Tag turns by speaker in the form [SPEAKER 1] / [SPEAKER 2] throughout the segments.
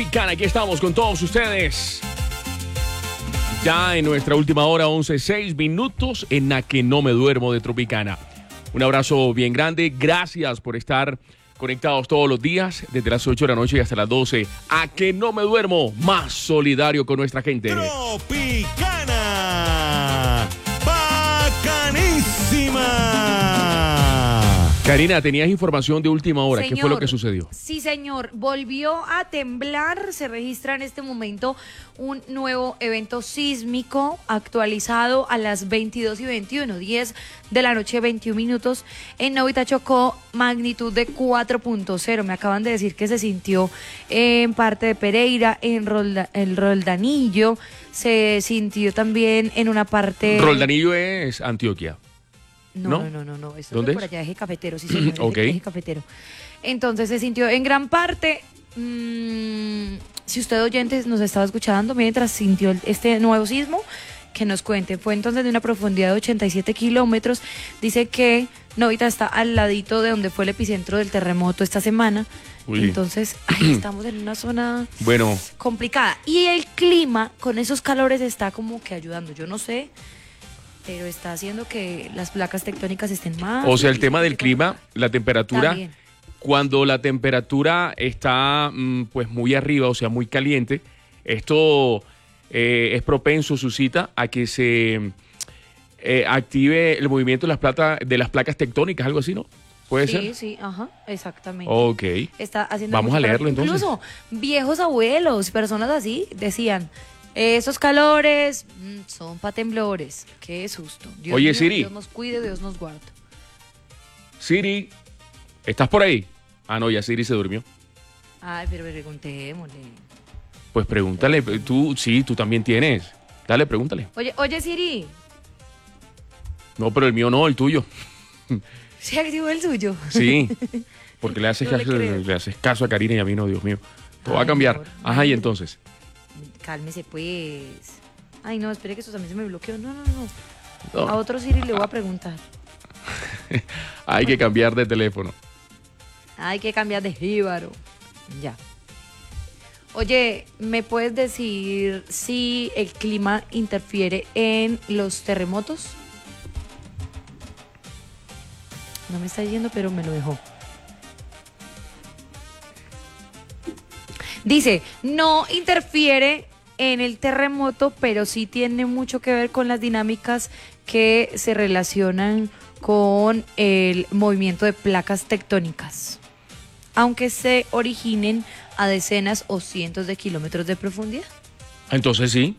[SPEAKER 1] Tropicana, aquí estamos con todos ustedes. Ya en nuestra última hora, 11:06 minutos, en la que no me duermo de Tropicana. Un abrazo bien grande. Gracias por estar conectados todos los días, desde las 8 de la noche hasta las 12. A que no me duermo, más solidario con nuestra gente.
[SPEAKER 2] Tropicana. Bacanísima.
[SPEAKER 1] Karina, tenías información de última hora.
[SPEAKER 3] Señor,
[SPEAKER 1] ¿Qué fue lo que sucedió?
[SPEAKER 3] Sí, señor. Volvió a temblar. Se registra en este momento un nuevo evento sísmico actualizado a las 22:21, 10 de la noche, 21 minutos. En Novita Chocó, magnitud de 4.0. Me acaban de decir que se sintió en parte de Pereira, en el Roldanillo. Se sintió también en una parte...
[SPEAKER 1] Roldanillo es Antioquia.
[SPEAKER 3] No. Esto es por allá, eje cafetero, sí, señor. Eje cafetero. Entonces se sintió en gran parte. Si usted, oyentes, nos estaba escuchando mientras sintió este nuevo sismo, que nos cuente. Fue entonces de una profundidad de 87 kilómetros. Dice que Novita está al ladito de donde fue el epicentro del terremoto esta semana. Uy. Entonces, estamos en una zona complicada. Y el clima, con esos calores, está como que ayudando. Yo no sé, pero está haciendo que las placas tectónicas estén más.
[SPEAKER 1] O sea, el tema del clima, la temperatura, también. Cuando la temperatura está pues muy arriba, o sea, muy caliente, esto es propenso, suscita a que se active el movimiento de las placas tectónicas, algo así, ¿no? ¿Puede ser?
[SPEAKER 3] Sí, ajá, exactamente.
[SPEAKER 1] Ok.
[SPEAKER 3] Está haciendo
[SPEAKER 1] Vamos a leerlo entonces.
[SPEAKER 3] Incluso viejos abuelos, personas así, decían... Esos calores son para temblores. Qué susto. Dios
[SPEAKER 1] Oye,
[SPEAKER 3] mío,
[SPEAKER 1] Siri.
[SPEAKER 3] Dios nos cuide, Dios nos guarda.
[SPEAKER 1] Siri, ¿estás por ahí? Ah, no, ya Siri se durmió.
[SPEAKER 3] Ay, pero preguntémosle.
[SPEAKER 1] Pues pregúntale. Tú también tienes. Dale, pregúntale.
[SPEAKER 3] Oye, Siri.
[SPEAKER 1] No, pero el mío no, el tuyo.
[SPEAKER 3] ¿Se activó el suyo?
[SPEAKER 1] Sí, porque le haces caso a Karina y a mí no, Dios mío. Todo va a cambiar. Ajá, y entonces...
[SPEAKER 3] Cálmese, pues. Ay, no, espere que eso también se me bloqueó. No. A otro Siri le voy a preguntar.
[SPEAKER 1] Hay que cambiar de teléfono.
[SPEAKER 3] Hay que cambiar de jíbaro. Ya. Oye, ¿me puedes decir si el clima interfiere en los terremotos? No me está diciendo, pero me lo dejó. Dice, no interfiere en el terremoto, pero sí tiene mucho que ver con las dinámicas que se relacionan con el movimiento de placas tectónicas, aunque se originen a decenas o cientos de kilómetros de profundidad.
[SPEAKER 1] Entonces sí.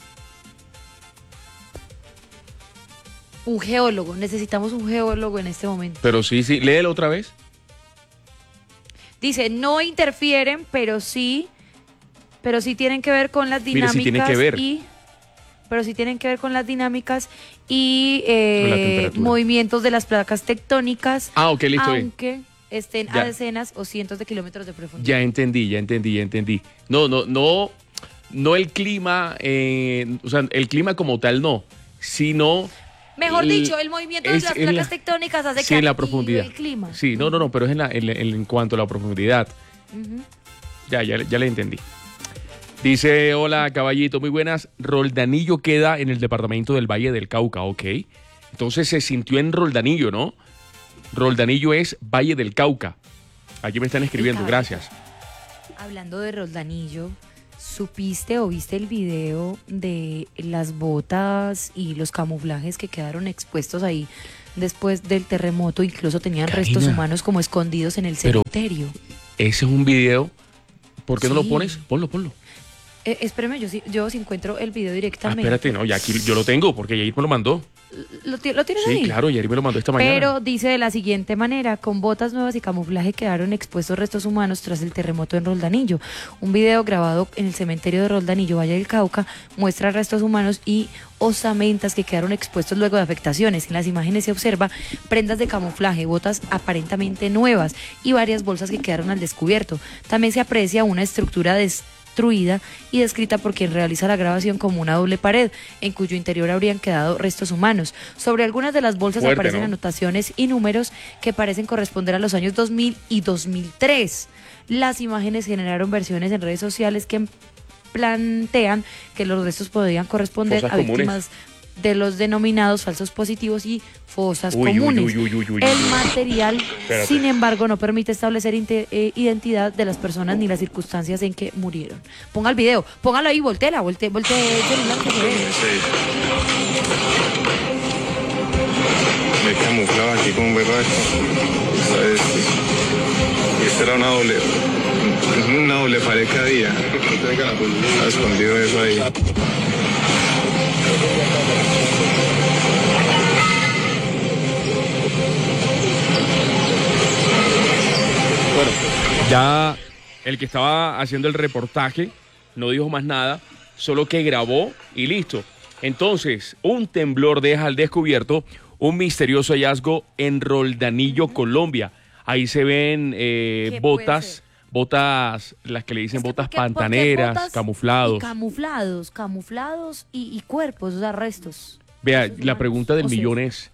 [SPEAKER 3] Un geólogo, necesitamos un geólogo en este momento.
[SPEAKER 1] Pero sí, léelo otra vez.
[SPEAKER 3] Dice, no interfieren, pero sí tienen que ver con las dinámicas.
[SPEAKER 1] Mire, sí tienen que ver.
[SPEAKER 3] Pero sí tienen que ver con las dinámicas y movimientos de las placas tectónicas.
[SPEAKER 1] Ah, ok, listo.
[SPEAKER 3] Aunque estén a decenas o cientos de kilómetros de profundidad.
[SPEAKER 1] Ya entendí. No el clima, o sea, el clima como tal no, sino...
[SPEAKER 3] Mejor dicho, el movimiento de las placas tectónicas hace que
[SPEAKER 1] en la profundidad.
[SPEAKER 3] El clima.
[SPEAKER 1] Sí, no, pero es en cuanto a la profundidad. Ya le entendí. Dice, hola caballito, muy buenas. Roldanillo queda en el departamento del Valle del Cauca, ok. Entonces se sintió en Roldanillo, ¿no? Roldanillo es Valle del Cauca. Aquí me están escribiendo, gracias.
[SPEAKER 3] Hablando de Roldanillo, ¿supiste o viste el video de las botas y los camuflajes que quedaron expuestos ahí después del terremoto? Incluso tenían restos humanos como escondidos en el cementerio.
[SPEAKER 1] Ese es un video. ¿Por qué no lo pones? Ponlo.
[SPEAKER 3] Espérame, yo si encuentro el video directamente.
[SPEAKER 1] Espérate, no, ya aquí yo lo tengo porque Yair me lo mandó.
[SPEAKER 3] ¿Lo tienes ahí?
[SPEAKER 1] Sí, claro, Yair me lo mandó esta mañana.
[SPEAKER 3] Pero dice de la siguiente manera, con botas nuevas y camuflaje quedaron expuestos restos humanos tras el terremoto en Roldanillo. Un video grabado en el cementerio de Roldanillo, Valle del Cauca, muestra restos humanos y osamentas que quedaron expuestos luego de afectaciones. En las imágenes se observa prendas de camuflaje, botas aparentemente nuevas y varias bolsas que quedaron al descubierto. También se aprecia una estructura construida y descrita por quien realiza la grabación como una doble pared, en cuyo interior habrían quedado restos humanos. Sobre algunas de las bolsas aparecen anotaciones y números que parecen corresponder a los años 2000 y 2003. Las imágenes generaron versiones en redes sociales que plantean que los restos podrían corresponder a víctimas de los denominados falsos positivos y fosas comunes. El material, sin embargo, no permite establecer identidad de las personas ni las circunstancias en que murieron. Ponga el video, póngalo ahí, voltee el celular que se ve.
[SPEAKER 4] Me camuflaba aquí con un berraco. Esta era una doble pared que había. Estaba escondido eso ahí.
[SPEAKER 1] Bueno, ya el que estaba haciendo el reportaje no dijo más nada, solo que grabó y listo. Entonces, un temblor deja al descubierto un misterioso hallazgo en Roldanillo, Colombia. Ahí se ven botas, las que le dicen botas pantaneras, botas camuflados.
[SPEAKER 3] Camuflados y cuerpos, o sea, restos.
[SPEAKER 1] Vea, la pregunta del millón es,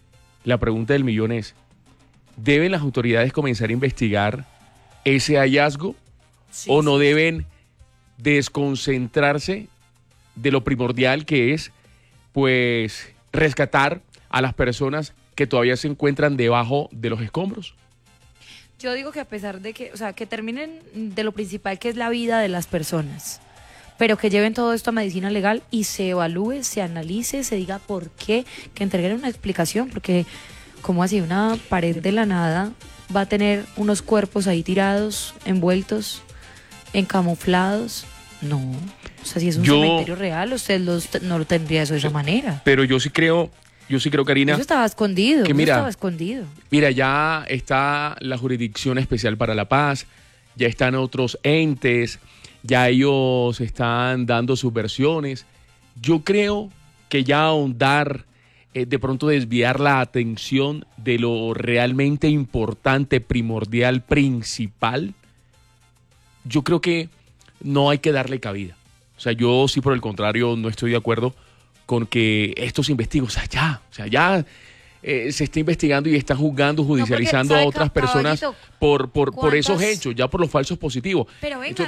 [SPEAKER 1] ¿deben las autoridades comenzar a investigar ese hallazgo o no deben desconcentrarse de lo primordial que es, pues, rescatar a las personas que todavía se encuentran debajo de los escombros?
[SPEAKER 3] Yo digo que a pesar de que, o sea, que terminen de lo principal que es la vida de las personas, pero que lleven todo esto a medicina legal y se evalúe, se analice, se diga por qué, que entreguen una explicación, porque como así una pared de la nada va a tener unos cuerpos ahí tirados, envueltos, encamuflados. No, o sea, si es un cementerio real, usted no lo tendría eso de esa manera.
[SPEAKER 1] Pero yo sí creo, Karina,
[SPEAKER 3] eso estaba escondido,
[SPEAKER 1] Mira, ya está la Jurisdicción Especial para la Paz, ya están otros entes, ya ellos están dando sus versiones. Yo creo que ya ahondar, de pronto desviar la atención de lo realmente importante, primordial, principal, yo creo que no hay que darle cabida. O sea, yo sí, por el contrario, no estoy de acuerdo con que esto se investigue. O sea, ya se está investigando y está juzgando, judicializando a otras personas por esos hechos, ya por los falsos positivos.
[SPEAKER 3] Pero venga,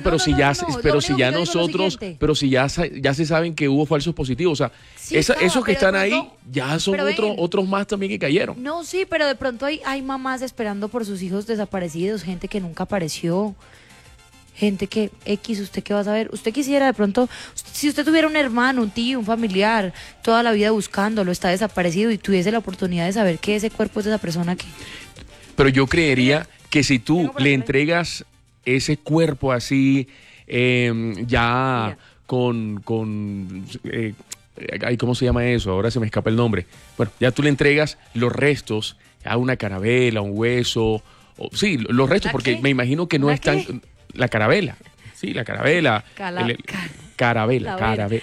[SPEAKER 1] pero si ya se saben que hubo falsos positivos, o sea, sí, esos que están ahí ya son otros más también que cayeron.
[SPEAKER 3] No, sí, pero de pronto hay mamás esperando por sus hijos desaparecidos, gente que nunca apareció. Gente que, ¿usted qué va a saber? Usted quisiera de pronto, si usted tuviera un hermano, un tío, un familiar, toda la vida buscándolo, está desaparecido y tuviese la oportunidad de saber que ese cuerpo es de esa persona que...
[SPEAKER 1] Pero yo creería que si tú le entregas ese cuerpo así, con ¿cómo se llama eso? Ahora se me escapa el nombre. Bueno, ya tú le entregas los restos, a una carabela, un hueso, sí, los restos, porque me imagino que no están... ¿Qué? La carabela. Sí, la carabela. Calavera.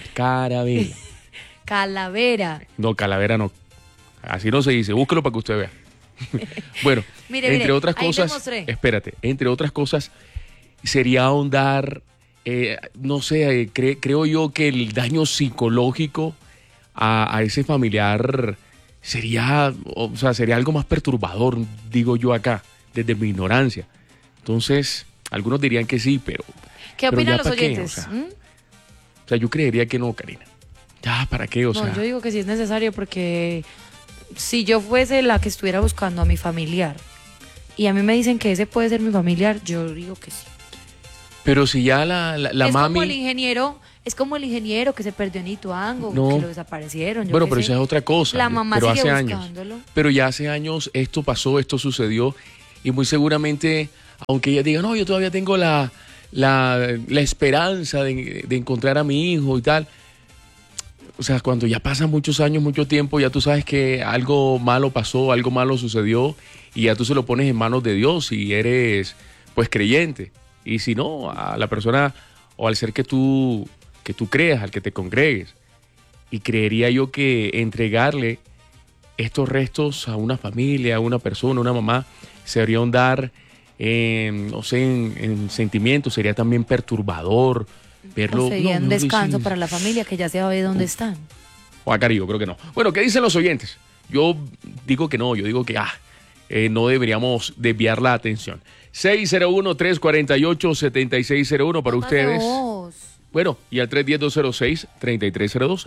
[SPEAKER 1] No, calavera no. Así no se dice. Búsquelo para que usted vea. Bueno, entre otras cosas, espérate, entre otras cosas, sería ahondar, no sé, creo yo que el daño psicológico a ese familiar sería algo más perturbador, digo yo acá, desde mi ignorancia. Entonces... Algunos dirían que sí, pero...
[SPEAKER 3] ¿Qué opinan los oyentes?
[SPEAKER 1] O sea, yo creería que no, Karina. Ya, ¿para qué?
[SPEAKER 3] No, yo digo que sí es necesario porque si yo fuese la que estuviera buscando a mi familiar y a mí me dicen que ese puede ser mi familiar, yo digo que sí.
[SPEAKER 1] Pero si ya la mami...
[SPEAKER 3] Es como el ingeniero que se perdió en Ituango, que lo desaparecieron.
[SPEAKER 1] Bueno, pero eso es otra cosa.
[SPEAKER 3] La mamá
[SPEAKER 1] pero
[SPEAKER 3] sigue
[SPEAKER 1] hace
[SPEAKER 3] buscándolo.
[SPEAKER 1] Pero ya hace años esto pasó, esto sucedió y muy seguramente... Aunque ella diga, no, yo todavía tengo la esperanza de encontrar a mi hijo y tal. O sea, cuando ya pasan muchos años, mucho tiempo, ya tú sabes que algo malo pasó, algo malo sucedió y ya tú se lo pones en manos de Dios y eres, pues, creyente. Y si no, a la persona o al ser que tú creas, al que te congregues. Y creería yo que entregarle estos restos a una familia, a una persona, a una mamá, sería ahondar... no sé, en sentimientos, sería también perturbador, verlo.
[SPEAKER 3] O sería un descanso para la familia que ya se sabe dónde están.
[SPEAKER 1] Juan Carillo, creo que no. Bueno, ¿qué dicen los oyentes? Yo digo que no, yo digo que no deberíamos desviar la atención. 601-348-7601 para ustedes. Bueno, y al 310-206-3302,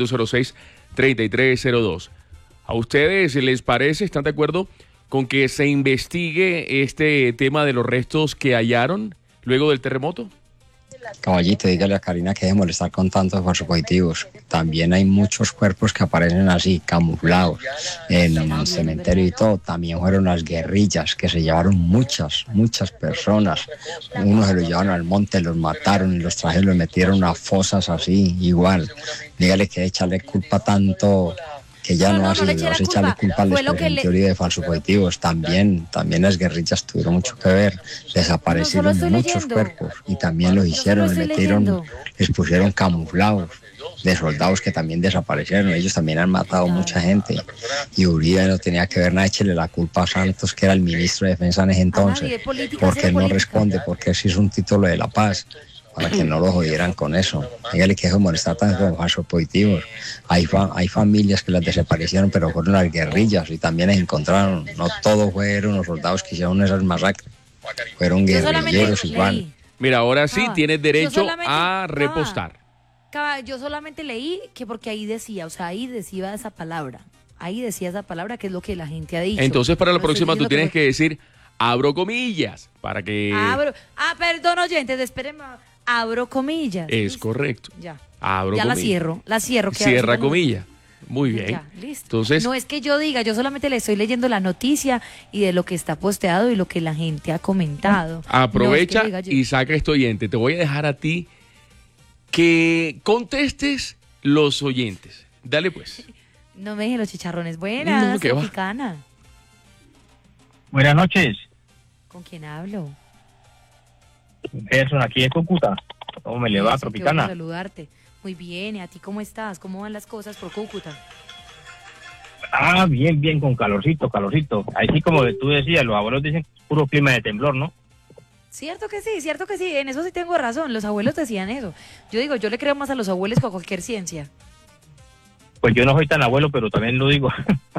[SPEAKER 1] 310-206-3302. ¿A ustedes les parece, están de acuerdo con que se investigue este tema de los restos que hallaron luego del terremoto?
[SPEAKER 5] Caballito, dígale a Karina que deje de molestar con tantos falsos positivos. También hay muchos cuerpos que aparecen así, camuflados, en el cementerio y todo. También fueron las guerrillas que se llevaron muchas personas. Unos se los llevaron al monte, los mataron y los trajeron, los metieron a fosas así, igual. Dígale que echarle culpa tanto, que ya no se echarle culpa al teoría de falsos positivos. También las guerrillas tuvieron mucho que ver. Desaparecieron muchos cuerpos y también los hicieron, les pusieron camuflados de soldados que también desaparecieron. Ellos también han matado mucha gente. Y Uribe no tenía que ver nada, échele la culpa a Santos, que era el ministro de Defensa en ese entonces, porque él no responde, porque él sí es un título de la paz, para que no lo jodieran con eso. Dígale que eso molestar tanto con falsos positivos. Hay familias que las desaparecieron, pero fueron las guerrillas y también las encontraron. No todos fueron los soldados que hicieron esas masacres. Fueron guerrilleros igual.
[SPEAKER 1] Mira, ahora sí tienes derecho a repostar.
[SPEAKER 3] Yo solamente leí que porque ahí decía esa palabra. Ahí decía esa palabra, que es lo que la gente ha dicho.
[SPEAKER 1] Entonces, para la próxima tú tienes que decir, abro comillas, para que...
[SPEAKER 3] Perdón, oyentes, espérenme. Abro comillas.
[SPEAKER 1] Es ¿listo? Correcto.
[SPEAKER 3] Ya.
[SPEAKER 1] Abro
[SPEAKER 3] ya
[SPEAKER 1] comillas.
[SPEAKER 3] La cierro.
[SPEAKER 1] Cierra comilla. Muy bien.
[SPEAKER 3] Ya, listo.
[SPEAKER 1] Entonces,
[SPEAKER 3] no es que yo diga, yo solamente le estoy leyendo la noticia y de lo que está posteado y lo que la gente ha comentado.
[SPEAKER 1] Aprovecha y saca este oyente. Te voy a dejar a ti que contestes los oyentes. Dale pues.
[SPEAKER 3] No me dejen los chicharrones. Buenas, Tropicana.
[SPEAKER 6] Buenas noches.
[SPEAKER 3] ¿Con quién hablo?
[SPEAKER 6] Gerson, aquí de Cúcuta. ¿Cómo me le va, Tropicana?
[SPEAKER 3] Quiero saludarte. Muy bien, ¿y a ti cómo estás? ¿Cómo van las cosas por Cúcuta?
[SPEAKER 6] Bien, con calorcito. Ahí sí, como tú decías, los abuelos dicen puro clima de temblor, ¿no?
[SPEAKER 3] Cierto que sí, en eso sí tengo razón, los abuelos decían eso. Yo digo, yo le creo más a los abuelos que a cualquier ciencia.
[SPEAKER 6] Pues yo no soy tan abuelo, pero también lo digo.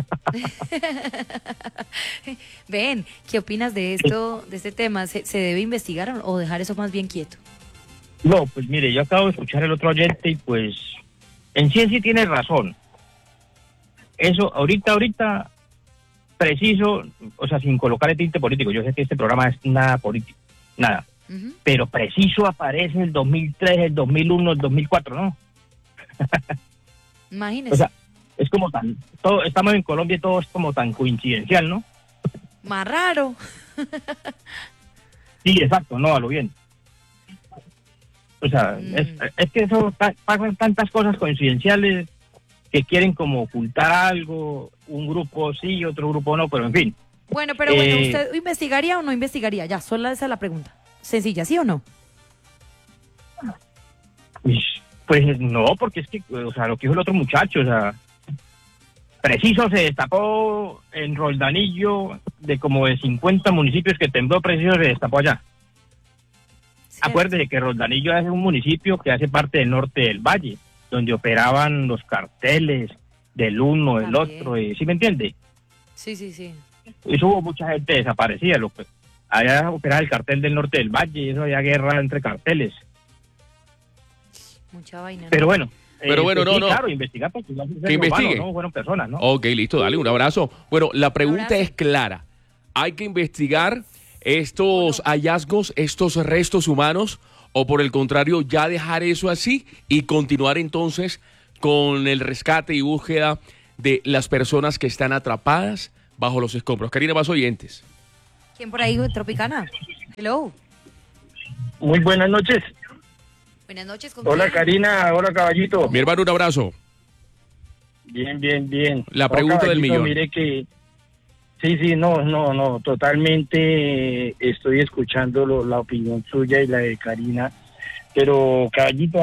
[SPEAKER 3] Ven, ¿qué opinas de esto, de este tema? ¿Se debe investigar o dejar eso más bien quieto?
[SPEAKER 6] No, pues mire, yo acabo de escuchar el otro oyente y pues en sí tiene razón. Eso, ahorita, preciso, o sea, sin colocar el tinte político, yo sé que este programa es nada político, nada. Pero preciso aparece el 2003, el 2001, el 2004, ¿no?
[SPEAKER 3] Imagínese.
[SPEAKER 6] O sea, es como estamos en Colombia y todo es como tan coincidencial, ¿no?
[SPEAKER 3] Más raro.
[SPEAKER 6] Sí, exacto, no, a lo bien. O sea, es que eso pasan tantas cosas coincidenciales que quieren como ocultar algo, un grupo sí, otro grupo no, pero en fin.
[SPEAKER 3] Bueno, ¿usted investigaría o no investigaría? Ya, solo esa es la pregunta. Sencilla, ¿sí o no?
[SPEAKER 6] Pues no, porque es que, o sea, lo que dijo el otro muchacho, o sea, preciso se destapó en Roldanillo, de como de 50 municipios que tembló, preciso se destapó allá. ¿Cierto? Acuérdese que Roldanillo es un municipio que hace parte del norte del valle, donde operaban los carteles del uno, del otro, ¿sí me entiende?
[SPEAKER 3] Sí.
[SPEAKER 6] Eso hubo mucha gente desaparecida, allá operaba el cartel del norte del valle, eso había guerra entre carteles.
[SPEAKER 3] Mucha vaina. ¿No?
[SPEAKER 6] Pero bueno,
[SPEAKER 3] no.
[SPEAKER 6] Claro, investigar porque
[SPEAKER 1] que investigue.
[SPEAKER 6] No fueron personas, ¿no?
[SPEAKER 1] Ok, listo, dale un abrazo. Bueno, la pregunta es clara. ¿Hay que investigar estos hallazgos, estos restos humanos, o por el contrario, ya dejar eso así y continuar entonces con el rescate y búsqueda de las personas que están atrapadas bajo los escombros? Karina, más oyentes.
[SPEAKER 3] ¿Quién por ahí, Tropicana? Hello.
[SPEAKER 6] Muy buenas noches.
[SPEAKER 3] Buenas noches.
[SPEAKER 6] Hola, Karina. Hola, Caballito.
[SPEAKER 1] Mi hermano, un abrazo.
[SPEAKER 6] Bien.
[SPEAKER 1] La pregunta del millón.
[SPEAKER 6] Mire que... Sí, no, totalmente estoy escuchando la opinión suya y la de Karina, pero Caballito,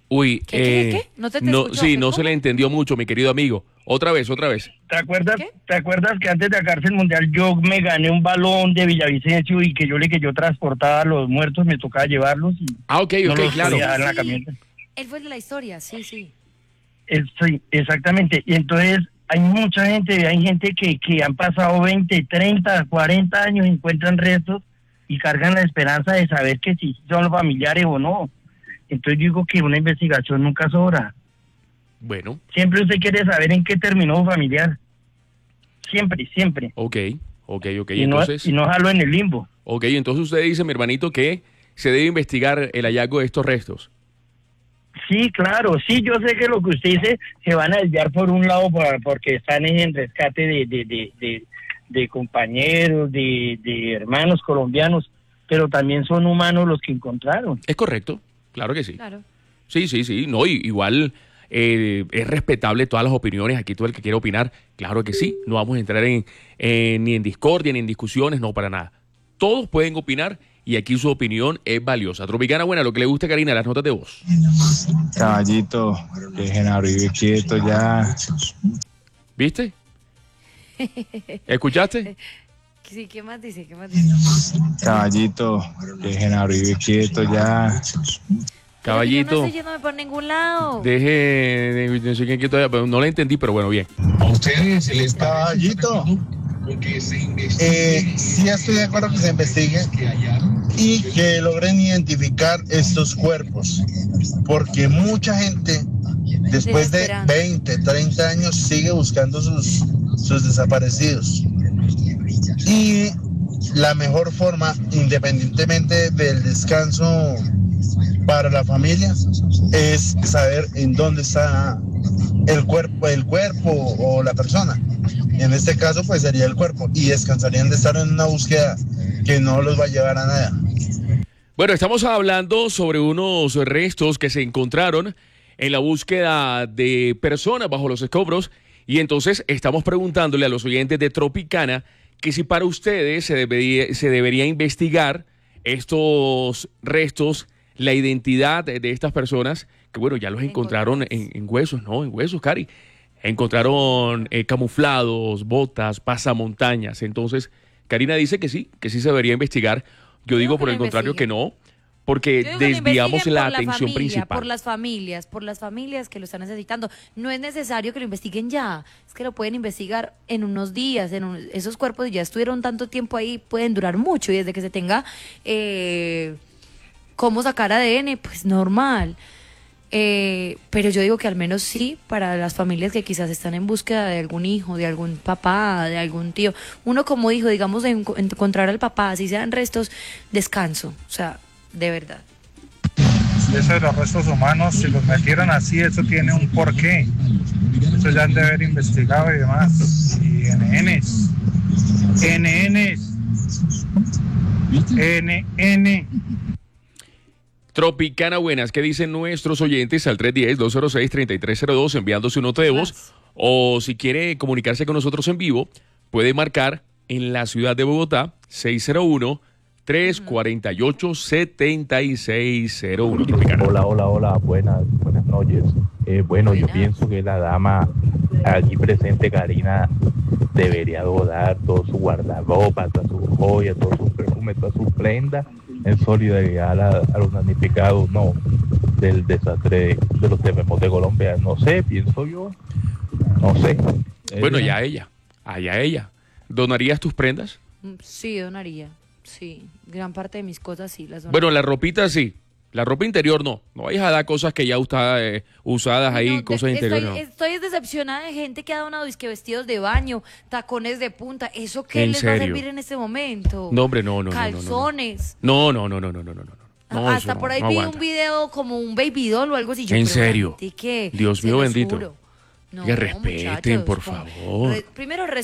[SPEAKER 1] Uy,
[SPEAKER 3] ¿Qué? No te escucho,
[SPEAKER 1] sí, no
[SPEAKER 3] ¿cómo?
[SPEAKER 1] se le entendió mucho, mi querido amigo. Otra vez.
[SPEAKER 6] ¿Te acuerdas,
[SPEAKER 3] ¿Qué?
[SPEAKER 6] ¿Te acuerdas que antes de acabarse el Mundial yo me gané un balón de Villavicencio y que yo transportaba a los muertos, me tocaba llevarlos y
[SPEAKER 1] Ok,
[SPEAKER 6] no los
[SPEAKER 1] claro.
[SPEAKER 6] podía dejar en la
[SPEAKER 3] Sí.
[SPEAKER 6] camioneta?
[SPEAKER 3] Él fue el de la historia, sí.
[SPEAKER 6] Sí, exactamente. Y entonces hay mucha gente, hay gente que han pasado 20, 30, 40 años, encuentran restos y cargan la esperanza de saber que si son los familiares o no. Entonces digo que una investigación nunca sobra.
[SPEAKER 1] Bueno,
[SPEAKER 6] Siempre usted quiere saber en qué terminó su familiar. Siempre.
[SPEAKER 1] ok.
[SPEAKER 6] Y no dejarlo en el limbo.
[SPEAKER 1] Ok, entonces usted dice, mi hermanito, que se debe investigar el hallazgo de estos restos.
[SPEAKER 6] Sí, claro, sí, yo sé que lo que usted dice se van a desviar por un lado porque están en rescate de compañeros, de hermanos colombianos, pero también son humanos los que encontraron.
[SPEAKER 1] ¿Es correcto? Claro que sí.
[SPEAKER 3] Claro.
[SPEAKER 1] Sí. No, igual es respetable todas las opiniones. Aquí todo el que quiera opinar, claro que sí. No vamos a entrar ni en discordia, ni en discusiones, no, para nada. Todos pueden opinar y aquí su opinión es valiosa. Tropicana buena, lo que le gusta, Karina, las notas de voz.
[SPEAKER 7] Caballito, dejen a vivir quieto ya.
[SPEAKER 1] ¿Viste? ¿Escuchaste?
[SPEAKER 3] Sí, ¿qué más dice?
[SPEAKER 7] Caballito, dejen a vivir quieto ya.
[SPEAKER 1] Caballito.
[SPEAKER 3] Yo no estoy yéndome por ningún lado.
[SPEAKER 1] No sé quién quieto ya, pero no la entendí, pero bueno, bien.
[SPEAKER 8] Caballito, sí estoy de acuerdo que se investigue y que logren identificar estos cuerpos, porque mucha gente después de 20, 30 años sigue buscando sus desaparecidos. Y la mejor forma, independientemente del descanso para la familia, es saber en dónde está el cuerpo o la persona. En este caso pues sería el cuerpo, y descansarían de estar en una búsqueda que no los va a llevar a nada.
[SPEAKER 1] Bueno, estamos hablando sobre unos restos que se encontraron en la búsqueda de personas bajo los escombros, y entonces estamos preguntándole a los oyentes de Tropicana que si para ustedes se debería investigar estos restos, la identidad de estas personas, que bueno, ya los encontraron en huesos, ¿no? En huesos, Cari. Encontraron camuflados, botas, pasamontañas. Entonces, Karina dice que sí se debería investigar. Yo digo por el contrario que no, porque desviamos la atención principal.
[SPEAKER 3] Por las familias que lo están necesitando. No es necesario que lo investiguen ya, es que lo pueden investigar en unos días. Esos cuerpos ya estuvieron tanto tiempo ahí, pueden durar mucho, y desde que se tenga cómo sacar ADN, pues normal. Pero yo digo que al menos sí, para las familias que quizás están en búsqueda de algún hijo, de algún papá, de algún tío, uno como hijo, digamos, de encontrar al papá, así sean restos, descanso, o sea, de verdad.
[SPEAKER 9] Eso de los restos humanos, si los metieron así, eso tiene un porqué. Eso ya han de haber investigado y demás. Y NN.
[SPEAKER 1] Tropicana buenas, ¿qué dicen nuestros oyentes al 310-206-3302 enviando su nota de voz? O si quiere comunicarse con nosotros en vivo, puede marcar en la ciudad de Bogotá 601-348-7601. Tropicana.
[SPEAKER 10] Hola, buenas noches. Yo pienso que la dama aquí presente, Karina, debería donar todo su guardarropa, todas sus joyas, todos sus perfumes, todas sus prendas, en solidaridad a los damnificados, no, del desastre de los terremotos de Colombia. No sé, pienso yo, no sé.
[SPEAKER 1] Bueno, allá ella. ¿Donarías tus prendas?
[SPEAKER 3] Sí, donaría, sí. Gran parte de mis cosas sí las donaría.
[SPEAKER 1] Bueno, la ropita sí. La ropa interior no vayas a dar cosas que ya usadas ahí,
[SPEAKER 3] no,
[SPEAKER 1] cosas interiores. No.
[SPEAKER 3] Estoy decepcionada de gente que ha donado vestidos de baño, tacones de punta. ¿Eso qué les va a servir en este momento?
[SPEAKER 1] No, hombre, no.
[SPEAKER 3] Calzones.
[SPEAKER 1] No.
[SPEAKER 3] Hasta por ahí vi un video como un baby doll o algo así.
[SPEAKER 1] ¿En serio?
[SPEAKER 3] ¿Qué?
[SPEAKER 1] Dios mío bendito.
[SPEAKER 3] No,
[SPEAKER 1] Que respeten, por favor.
[SPEAKER 3] Primero